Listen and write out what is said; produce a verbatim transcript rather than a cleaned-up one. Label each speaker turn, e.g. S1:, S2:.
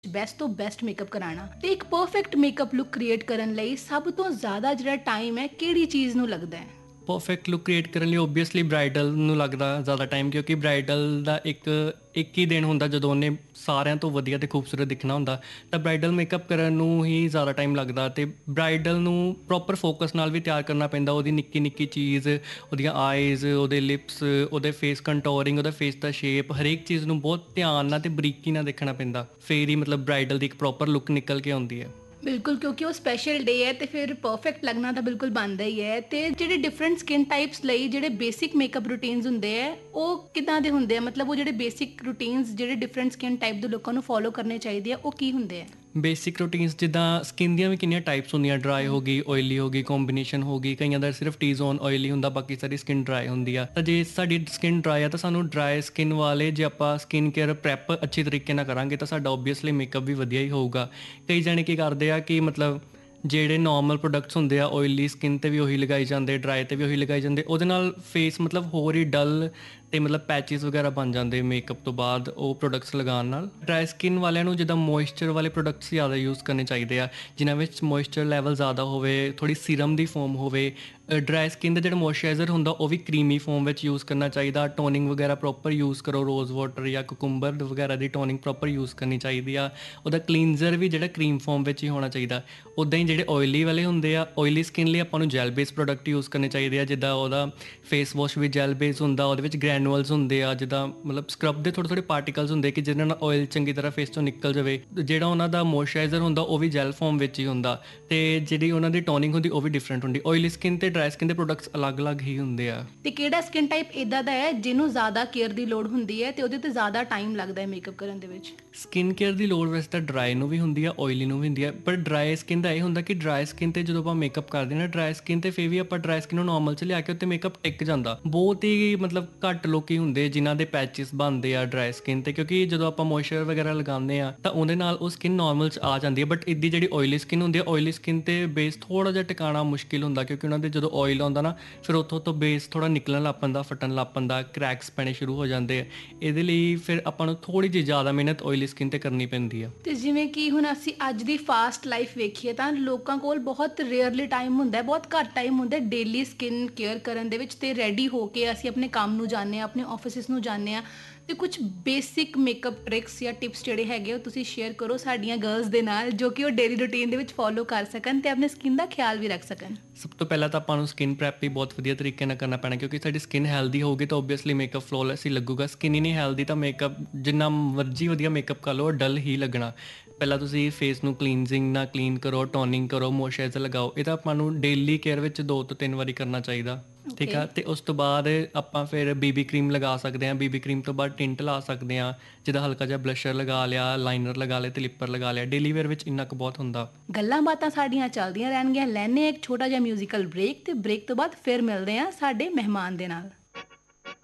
S1: Best ਤੋਂ best makeup ਕਰਾਉਣਾ ਤੇ ਇੱਕ ਪਰਫੈਕਟ ਮੇਕਅਪ ਲੁੱਕ ਕ੍ਰੀਏਟ ਕਰਨ ਲਈ ਸਭ ਤੋਂ ਜ਼ਿਆਦਾ ਜਿਹੜਾ ਟਾਈਮ ਹੈ ਕਿਹੜੀ ਚੀਜ਼ ਨੂੰ ਲੱਗਦਾ ਹੈ?
S2: ਪਰਫੈਕਟ ਲੁੱਕ ਕ੍ਰੀਏਟ ਕਰਨ ਲਈ ਓਬਵੀਅਸਲੀ ਬ੍ਰਾਈਡਲ ਨੂੰ ਲੱਗਦਾ ਜ਼ਿਆਦਾ ਟਾਈਮ, ਕਿਉਂਕਿ ਬ੍ਰਾਈਡਲ ਦਾ ਇੱਕ ਇੱਕ ਹੀ ਦਿਨ ਹੁੰਦਾ ਜਦੋਂ ਉਹਨੇ ਸਾਰਿਆਂ ਤੋਂ ਵਧੀਆ ਤੇ ਖੂਬਸੂਰਤ ਦਿਖਣਾ ਹੁੰਦਾ। ਤਾਂ ਬ੍ਰਾਈਡਲ ਮੇਕਅਪ ਕਰਨ ਨੂੰ ਹੀ ਜ਼ਿਆਦਾ ਟਾਈਮ ਲੱਗਦਾ ਤੇ ਬ੍ਰਾਈਡਲ ਨੂੰ ਪ੍ਰੋਪਰ ਫੋਕਸ ਨਾਲ ਵੀ ਤਿਆਰ ਕਰਨਾ ਪੈਂਦਾ। ਉਹਦੀ ਨਿੱਕੀ ਨਿੱਕੀ ਚੀਜ਼, ਉਹਦੀਆਂ ਆਈਜ਼, ਉਹਦੇ ਲਿਪਸ, ਉਹਦੇ ਫੇਸ ਕੰਟੋਰਿੰਗ, ਉਹਦਾ ਫੇਸ ਦਾ ਸ਼ੇਪ, ਹਰੇਕ ਚੀਜ਼ ਨੂੰ ਬਹੁਤ ਧਿਆਨ ਨਾਲ ਤੇ ਬਰੀਕੀ ਨਾਲ ਦੇਖਣਾ ਪੈਂਦਾ। ਫੇਰ ਹੀ ਮਤਲਬ ਬ੍ਰਾਈਡਲ ਦੀ ਇੱਕ ਪ੍ਰੋਪਰ ਲੁੱਕ ਨਿਕਲ ਕੇ ਆਉਂਦੀ ਹੈ।
S1: ਬਿਲਕੁਲ, ਕਿਉਂਕਿ ਉਹ ਸਪੈਸ਼ਲ ਡੇ ਹੈ ਤੇ ਫਿਰ ਪਰਫੈਕਟ ਲੱਗਣਾ ਤਾਂ ਬਿਲਕੁਲ ਬਣਦਾ ਹੀ ਹੈ। ਤੇ ਜਿਹੜੇ ਡਿਫਰੈਂਟ ਸਕਿਨ ਟਾਈਪਸ ਲਈ ਜਿਹੜੇ ਬੇਸਿਕ ਮੇਕਅਪ ਰੂਟੀਨਸ ਹੁੰਦੇ ਆ ਉਹ ਕਿੱਦਾਂ ਦੇ ਹੁੰਦੇ ਆ? ਮਤਲਬ ਉਹ ਜਿਹੜੇ ਬੇਸਿਕ ਰੂਟੀਨਸ ਜਿਹੜੇ ਡਿਫਰੈਂਟ ਸਕਿਨ ਟਾਈਪ ਦੇ ਲੋਕਾਂ ਨੂੰ ਫੋਲੋ ਕਰਨੇ ਚਾਹੀਦੇ ਆ ਉਹ ਕੀ ਹੁੰਦੇ ਆ?
S2: ਬੇਸਿਕ ਰੂਟੀਨਸ ਜਿੱਦਾਂ ਸਕਿਨ ਦੀਆਂ ਵੀ ਕਿੰਨੀਆਂ ਟਾਈਪਸ ਹੁੰਦੀਆਂ, ਡਰਾਈ ਹੋ ਗਈ, ਓਇਲੀ ਹੋ ਗਈ, ਕੰਬੀਨੇਸ਼ਨ ਹੋ ਗਈ। ਕਈਆਂ ਦਾ ਸਿਰਫ ਟੀ ਜ਼ੋਨ ਓਇਲੀ ਹੁੰਦਾ, ਬਾਕੀ ਸਾਰੀ ਸਕਿਨ ਡਰਾਈ ਹੁੰਦੀ ਆ। ਤਾਂ ਜੇ ਸਾਡੀ ਸਕਿਨ ਡਰਾਈ ਆ ਤਾਂ ਸਾਨੂੰ ਡਰਾਈ ਸਕਿਨ ਵਾਲੇ ਜੇ ਆਪਾਂ ਸਕਿਨ ਕੇਅਰ ਪ੍ਰੈਪ ਅੱਛੀ ਤਰੀਕੇ ਨਾਲ ਕਰਾਂਗੇ ਤਾਂ ਸਾਡਾ ਓਬਵੀਅਸਲੀ ਮੇਕਅਪ ਵੀ ਵਧੀਆ ਹੀ ਹੋਊਗਾ। ਕਈ ਜਣੇ ਕੀ ਕਰਦੇ ਆ ਕਿ ਮਤਲਬ ਜਿਹੜੇ ਨੋਰਮਲ ਪ੍ਰੋਡਕਟਸ ਹੁੰਦੇ ਆ ਓਇਲੀ ਸਕਿਨ 'ਤੇ ਵੀ ਉਹੀ ਲਗਾਈ ਜਾਂਦੇ, ਡਰਾਈ 'ਤੇ ਵੀ ਉਹੀ ਲਗਾਈ ਜਾਂਦੇ। ਉਹਦੇ ਨਾਲ ਫੇਸ ਮਤਲਬ ਹੋਰ ਹੀ ਡਲ ਅਤੇ ਮਤਲਬ ਪੈਚਿਸ ਵਗੈਰਾ ਬਣ ਜਾਂਦੇ ਮੇਕਅਪ ਤੋਂ ਬਾਅਦ ਉਹ ਪ੍ਰੋਡਕਟਸ ਲਗਾਉਣ ਨਾਲ। ਡਰਾਈ ਸਕਿਨ ਵਾਲਿਆਂ ਨੂੰ ਜਿੱਦਾਂ ਮੋਇਸਚਰ ਵਾਲੇ ਪ੍ਰੋਡਕਟਸ ਜ਼ਿਆਦਾ ਯੂਜ਼ ਕਰਨੇ ਚਾਹੀਦੇ ਆ, ਜਿਨ੍ਹਾਂ ਵਿੱਚ ਮੋਇਸਚਰ ਲੈਵਲ ਜ਼ਿਆਦਾ ਹੋਵੇ, ਥੋੜ੍ਹੀ ਸੀਰਮ ਦੀ ਫੋਮ ਹੋਵੇ। ਡਰਾਈ ਸਕਿਨ ਦਾ ਜਿਹੜਾ ਮੋਇਸਚਰਾਈਜ਼ਰ ਹੁੰਦਾ ਉਹ ਵੀ ਕਰੀਮੀ ਫੋਮ ਵਿੱਚ ਯੂਜ਼ ਕਰਨਾ ਚਾਹੀਦਾ। ਟੋਨਿੰਗ ਵਗੈਰਾ ਪ੍ਰੋਪਰ ਯੂਜ਼ ਕਰੋ, ਰੋਜ਼ ਵਾਟਰ ਜਾਂ ਕੁਕੁੰਬਰ ਵਗੈਰਾ ਦੀ ਟੋਨਿੰਗ ਪ੍ਰੋਪਰ ਯੂਜ਼ ਕਰਨੀ ਚਾਹੀਦੀ ਆ। ਉਹਦਾ ਕਲੀਨਜ਼ਰ ਵੀ ਜਿਹੜਾ ਕਰੀਮ ਫੋਮ ਵਿੱਚ ਹੀ ਹੋਣਾ ਚਾਹੀਦਾ। ਉੱਦਾਂ ਹੀ ਜਿਹੜੇ ਓਇਲੀ ਵਾਲੇ ਹੁੰਦੇ ਆ, ਓਇਲੀ ਸਕਿਨ ਲਈ ਆਪਾਂ ਨੂੰ ਜੈਲ ਬੇਸ ਪ੍ਰੋਡਕਟ ਯੂਜ਼ ਕਰਨੇ ਚਾਹੀਦੇ ਆ। ਜਿੱਦਾਂ ਉਹਦਾ ਫੇਸ ਵਾਸ਼ ਵੀ ਜੈਲ ਬੇਸ ਹੁੰਦਾ, ਉਹਦੇ ਵਿੱਚ ਗ੍ਰੈਨੂਅਲਸ ਹੁੰਦੇ ਆ, ਜਿੱਦਾਂ ਮਤਲਬ ਸਕਰਬ ਦੇ ਥੋੜ੍ਹੇ ਥੋੜ੍ਹੇ ਪਾਰਟੀਕਲਸ ਹੁੰਦੇ ਕਿ ਜਿਹਨਾਂ ਨਾਲ ਓਇਲ ਚੰਗੀ ਤਰ੍ਹਾਂ ਫੇਸ ਤੋਂ ਨਿਕਲ ਜਾਵੇ। ਜਿਹੜਾ ਉਹਨਾਂ ਦਾ ਮੋਇਸਚਰਾਈਜ਼ਰ ਹੁੰਦਾ ਉਹ ਵੀ ਜੈਲ ਫੋਮ ਵਿੱਚ ਹੀ ਹੁੰਦਾ ਅਤੇ ਜਿਹੜੀ ਉਹਨਾਂ ਦੀ ਟੋਨਿੰਗ ਹੁੰਦੀ ਉਹ ਵੀ ਡਿਫਰੈਂਟ ਹੁੰਦੀ। ਓਇਲੀ ਸਕਿਨ ਅਤੇ ਡਰਾਈ ਸਕਿਨ ਦੇ ਪ੍ਰੋਡਕਟਸ ਅਲੱਗ-ਅਲੱਗ ਹੀ ਹੁੰਦੇ ਆ।
S1: ਤੇ ਕਿਹੜਾ ਸਕਿਨ ਟਾਈਪ ਇਦਾਂ ਦਾ ਹੈ ਜਿਹਨੂੰ ਜ਼ਿਆਦਾ ਕੇਅਰ ਦੀ ਲੋੜ ਹੁੰਦੀ ਹੈ ਤੇ ਉਹਦੇ ਤੇ ਜ਼ਿਆਦਾ ਟਾਈਮ ਲੱਗਦਾ ਹੈ ਮੇਕਅਪ ਕਰਨ ਦੇ ਵਿੱਚ?
S2: ਸਕਿਨ ਕੇਅਰ ਦੀ ਲੋੜ ਵੈਸੇ ਤਾਂ ਡਰਾਈ ਨੂੰ ਵੀ ਹੁੰਦੀ ਆ, ਓਇਲੀ ਨੂੰ ਵੀ ਹੁੰਦੀ ਆ। ਪਰ ਡਰਾਈ ਸਕਿਨ ਦਾ ਇਹ ਹੁੰਦਾ ਕਿ ਡਰਾਈ ਸਕਿਨ 'ਤੇ ਜਦੋਂ ਆਪਾਂ ਮੇਕਅਪ ਕਰਦੇ ਹਾਂ ਨਾ, ਡਰਾਈ ਸਕਿਨ 'ਤੇ ਫਿਰ ਵੀ ਆਪਾਂ ਡਰਾਈ ਸਕਿਨ ਨੂੰ ਨੋਰਮਲ 'ਚ ਲਿਆ ਕੇ ਉੱਤੇ ਮੇਕਅਪ ਟਿਕ ਜਾਂਦਾ। ਬਹੁਤ ਹੀ ਮਤਲਬ ਘੱਟ ਲੋਕ ਹੁੰਦੇ ਜਿਨ੍ਹਾਂ ਦੇ ਪੈਚਿਸ ਬਣਦੇ ਆ ਡਰਾਈ ਸਕਿਨ 'ਤੇ, ਕਿਉਂਕਿ ਜਦੋਂ ਆਪਾਂ ਮੋਇਸਚਰ ਵਗੈਰਾ ਲਗਾਉਂਦੇ ਆ ਤਾਂ ਉਹਦੇ ਨਾਲ ਉਹ ਸਕਿਨ ਨੋਰਮਲ 'ਚ ਆ ਜਾਂਦੀ ਹੈ। ਬਟ ਇੱਦੀ ਜਿਹੜੀ ਓਇਲੀ ਸਕਿਨ ਹੁੰਦੀ ਹੈ, ਓਇਲੀ ਸਕਿਨ 'ਤੇ ਬੇਸ ਥੋੜ੍ਹਾ ਜਿਹਾ ਟਿਕਾਣਾ ਮੁਸ਼ਕਿਲ ਹੁੰਦਾ, ਕਿਉਂਕਿ ਉਹਨਾਂ ਦੇ ਜਦੋਂ ਓਇਲ ਆਉਂਦਾ ਨਾ ਫਿਰ ਉੱਥੋਂ ਤੋਂ ਬੇਸ ਥੋੜ੍ਹਾ ਨਿਕਲਣ ਲੱਗ ਪੈਂਦਾ, ਫਟਣ ਲੱਗ ਪੈਂਦਾ, ਕਰੈਕਸ ਪੈਣੇ ਸ਼ੁਰੂ ਹੋ ਜਾਂਦੇ ਆ। ਇਹਦੇ ਲਈ ਫਿਰ ਆਪਾਂ ਨੂੰ ਥੋੜ੍ਹੀ ਜਿਹੀ ਜ਼ਿਆਦਾ ਮਿਹਨਤ ਓਇਲੀ ਸਕਿਨ 'ਤੇ ਕਰਨੀ ਪੈਂਦੀ ਆ।
S1: ਤੇ ਜਿਵੇਂ ਕਿ ਹੁਣ ਅਸੀਂ ਅੱਜ ਦੀ ਫਾਸਟ ਲਾਈਫ ਵੇਖੀਏ ਤਾਂ ਲੋਕਾਂ ਕੋਲ ਬਹੁਤ ਰੇਅਰਲੀ ਟਾਈਮ ਹੁੰਦਾ ਹੈ, ਬਹੁਤ ਘੱਟ ਟਾਈਮ ਹੁੰਦਾ ਡੇਲੀ ਸਕਿਨ ਕੇਅਰ ਕਰਨ ਦੇ ਵਿੱਚ। ਤੇ ਰੈਡੀ ਹੋ ਕੇ ਅਸੀਂ ਆਪਣੇ ਕੰਮ ਨੂੰ ਜਾਂਦੇ ਹਾਂ, ਆਪਣੇ ਆਫਿਸਿਸ ਨੂੰ ਜਾਂਦੇ ਹਾਂ। ਤੇ ਕੁਝ ਬੇਸਿਕ ਮੇਕਅਪ ਟ੍ਰਿਕਸ ਜਾਂ ਟਿਪਸ ਜਿਹੜੇ ਹੈਗੇ ਉਹ ਤੁਸੀਂ ਸ਼ੇਅਰ ਕਰੋ ਸਾਡੀਆਂ ਗਰਲਸ ਦੇ ਨਾਲ, ਜੋ ਕਿ ਉਹ ਡੇਲੀ ਰੂਟੀਨ ਦੇ ਵਿੱਚ ਫੋਲੋ ਕਰ ਸਕਣ ਤੇ ਆਪਣੇ ਸਕਿਨ ਦਾ ਖਿਆਲ ਵੀ ਰੱਖ ਸਕਣ।
S2: ਸਭ ਤੋਂ ਪਹਿਲਾਂ ਤਾਂ ਆਪਾਂ ਨੂੰ ਸਕਿਨ ਪ੍ਰੈਪ ਵੀ ਬਹੁਤ ਵਧੀਆ ਤਰੀਕੇ ਨਾਲ ਕਰਨਾ ਪੈਣਾ, ਕਿਉਂਕਿ ਸਾਡੀ ਸਕਿਨ ਹੈਲਦੀ ਹੋਊਗੀ ਤਾਂ ਓਬਵੀਅਸਲੀ ਮੇਕਅਪ ਫਲੋਲੈਸ ਹੀ ਲੱਗੂਗਾ। ਸਕਿਨ ਹੀ ਨਹੀਂ ਹੈਲਦੀ ਤਾਂ ਮੇਕਅਪ ਜਿੰਨਾ ਮਰਜ਼ੀ ਵਧੀਆ ਮੇਕਅਪ ਕਰ ਲਓ ਡਲ ਹੀ ਲੱਗਣਾ। ਪਹਿਲਾਂ ਤੁਸੀਂ ਫੇਸ ਨੂੰ ਕਲੀਨਜ਼ਿੰਗ ਨਾਲ ਕਲੀਨ ਕਰੋ, ਟੋਨਿੰਗ ਕਰੋ, ਮੋਇਸਚਰਾਈਜ਼ਰ ਲਗਾਓ। ਇਹ ਤਾਂ ਆਪਾਂ ਨੂੰ ਡੇਲੀ ਕੇਅਰ ਵਿੱਚ ਦੋ ਤੋਂ ਤਿੰਨ ਵਾਰੀ ਕਰਨਾ ਚਾਹੀਦਾ, ਠੀਕ ਆ। ਅਤੇ ਉਸ ਤੋਂ ਬਾਅਦ ਆਪਾਂ ਫਿਰ ਬੀਬੀ ਕਰੀਮ ਲਗਾ ਸਕਦੇ ਹਾਂ। ਬੀਬੀ ਕਰੀਮ ਤੋਂ ਬਾਅਦ ਟਿੰਟ ਲਾ ਸਕਦੇ ਹਾਂ, ਜਿੱਦਾਂ ਹਲਕਾ ਜਿਹਾ ਬਲਸ਼ਰ ਲਗਾ ਲਿਆ, ਲਾਈਨਰ ਲਗਾ ਲਿਆ ਅਤੇ ਲਿਪਰ ਲਗਾ ਲਿਆ। ਡੇਲੀ ਵੇਅਰ ਵਿੱਚ ਇੰਨਾ ਕੁ ਬਹੁਤ ਹੁੰਦਾ।
S1: ਗੱਲਾਂ ਬਾਤਾਂ ਸਾਡੀਆਂ ਚੱਲਦੀਆਂ ਰਹਿਣਗੀਆਂ। ਲੈਂਦੇ ਇੱਕ ਛੋਟਾ ਜਿਹਾ ਮਿਊਜ਼ੀਕਲ ਬ੍ਰੇਕ ਤੇ ਬ੍ਰੇਕ ਤੋਂ ਬਾਅਦ ਫਿਰ ਮਿਲਦੇ ਹਾਂ ਸਾਡੇ ਮਹਿਮਾਨ ਦੇ ਨਾਲ।